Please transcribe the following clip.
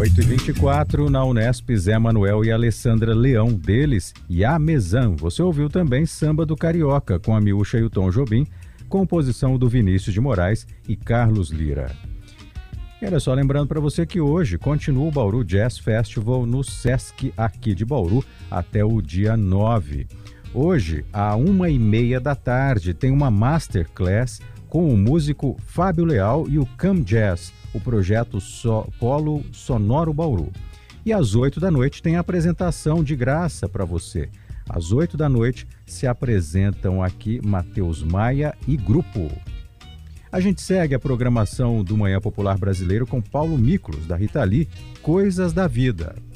8h24 na Unesp, Zé Manuel e Alessandra Leão, deles e a Mezan. Você ouviu também Samba do Carioca, com a Miúcha e o Tom Jobim, composição do Vinícius de Moraes e Carlos Lira. E olha só, lembrando para você que hoje continua o Bauru Jazz Festival no Sesc aqui de Bauru até o dia 9. Hoje, às 1h30 da tarde, tem uma masterclass com o músico Fábio Leal e o Cam Jazz, o projeto Polo Sonoro Bauru. E às 8 da noite tem a apresentação de graça para você. Às 8 da noite se apresentam aqui Matheus Maia e Grupo. A gente segue a programação do Manhã Popular Brasileiro com Paulo Miklos, da Rita Lee, Coisas da Vida.